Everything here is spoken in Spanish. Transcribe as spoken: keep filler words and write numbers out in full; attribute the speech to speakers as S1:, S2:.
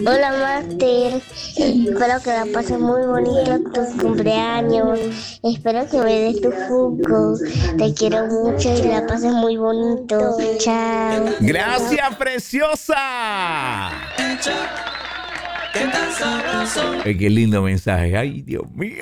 S1: Hola, Master. Espero que la pases muy bonito tus cumpleaños. Espero que me des tu Funko. Te quiero mucho y la pases muy bonito. Chao.
S2: Gracias, preciosa. Ay, qué lindo mensaje. Ay, Dios mío.